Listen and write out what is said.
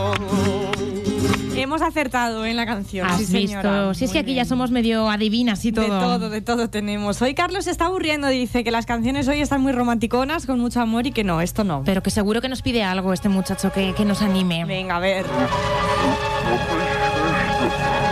Hemos acertado en la canción. ¿Has sí, señora. visto? Sí, es que aquí ya somos medio adivinas y todo. De todo tenemos. Hoy Carlos se está aburriendo, dice que las canciones hoy están muy romanticonas, con mucho amor y que no, esto no. Pero que seguro que nos pide algo este muchacho que nos anime. Venga, a ver.